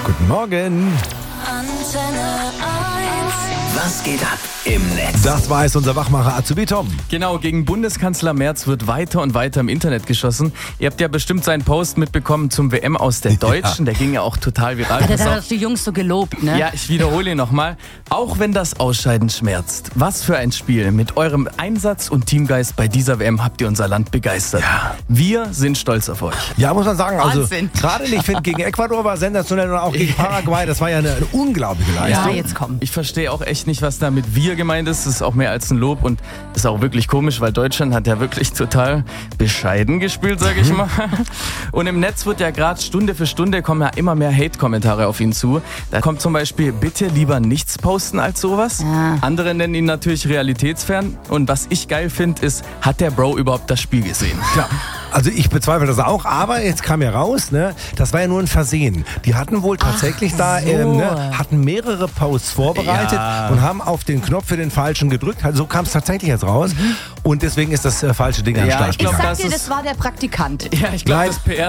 Guten Morgen. Antenne 1. Was geht ab im Netz? Das war es, unser Wachmacher Azubi Tom. Genau, gegen Bundeskanzler Merz wird weiter und weiter im Internet geschossen. Ihr habt ja bestimmt seinen Post mitbekommen zum WM aus der Deutschen. Der ging ja auch total viral. Der hat die Jungs so gelobt, ne? Ja, ich wiederhole ihn nochmal. Auch wenn das Ausscheiden schmerzt, was für ein Spiel. Mit eurem Einsatz und Teamgeist bei dieser WM habt ihr unser Land begeistert. Ja. Wir sind stolz auf euch. Ja, muss man sagen, also Wahnsinn. gerade ich finde, gegen Ecuador war sensationell und auch gegen Paraguay, das war ja eine unglaubliche Leistung. Ja, jetzt komm. Ich verstehe auch echt nicht, was da mit wir gemeint ist. Das ist auch mehr als ein Lob und ist auch wirklich komisch, weil Deutschland hat ja wirklich total bescheiden gespielt, sage ich mal. Und im Netz wird ja gerade Stunde für Stunde kommen ja immer mehr Hate-Kommentare auf ihn zu. Da kommt zum Beispiel, bitte lieber nichts posten als sowas. Ja. Andere nennen ihn natürlich realitätsfern. Und was ich geil finde, ist, hat der Bro überhaupt das Spiel gesehen? Ja, also ich bezweifle das auch, aber jetzt kam ja raus, ne, das war ja nur ein Versehen. Die hatten wohl tatsächlich hatten mehrere Posts vorbereitet und haben auf den Knopf für den falschen gedrückt. So kam es tatsächlich jetzt raus und deswegen ist das falsche Ding an den Start ich glaub, gegangen. Sagt ihr, das war der Praktikant. Ja, ich glaube, Nein. das PR